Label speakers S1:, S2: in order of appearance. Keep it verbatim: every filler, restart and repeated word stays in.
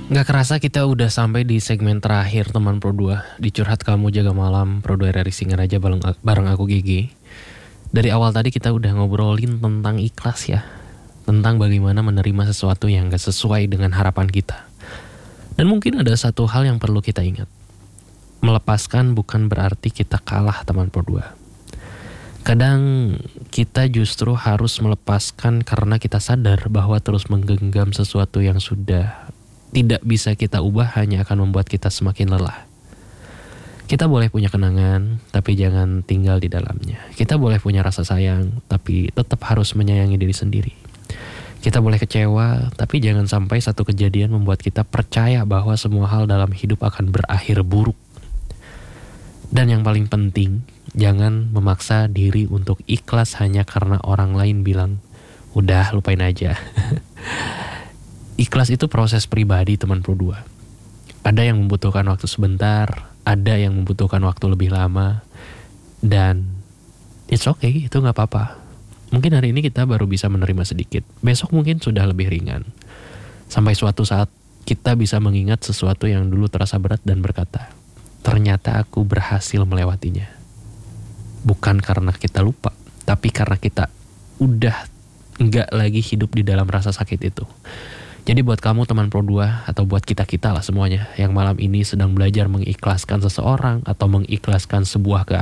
S1: Nggak kerasa kita udah sampai di segmen terakhir teman Pro dua di Curhat Kamu Jaga Malam Pro dua R R I Singaraja bareng, bareng aku Gigi. Dari awal tadi kita udah ngobrolin tentang ikhlas ya, tentang bagaimana menerima sesuatu yang gak sesuai dengan harapan kita. Dan mungkin ada satu hal yang perlu kita ingat. Melepaskan bukan berarti kita kalah teman Pro dua. Kadang kita justru harus melepaskan karena kita sadar bahwa terus menggenggam sesuatu yang sudah tidak bisa kita ubah hanya akan membuat kita semakin lelah. Kita boleh punya kenangan, tapi jangan tinggal di dalamnya. Kita boleh punya rasa sayang, tapi tetap harus menyayangi diri sendiri. Kita boleh kecewa, tapi jangan sampai satu kejadian membuat kita percaya bahwa semua hal dalam hidup akan berakhir buruk. Dan yang paling penting, jangan memaksa diri untuk ikhlas hanya karena orang lain bilang, udah lupain aja. Ikhlas itu proses pribadi teman Pro dua. Ada yang membutuhkan waktu sebentar, ada yang membutuhkan waktu lebih lama, dan it's okay, itu gak apa-apa. Mungkin hari ini kita baru bisa menerima sedikit, besok mungkin sudah lebih ringan. Sampai suatu saat kita bisa mengingat sesuatu yang dulu terasa berat dan berkata, ternyata aku berhasil melewatinya. Bukan karena kita lupa, tapi karena kita udah gak lagi hidup di dalam rasa sakit itu. Jadi buat kamu teman Pro dua atau buat kita-kita lah semuanya yang malam ini sedang belajar mengikhlaskan seseorang atau mengikhlaskan sebuah keadaan,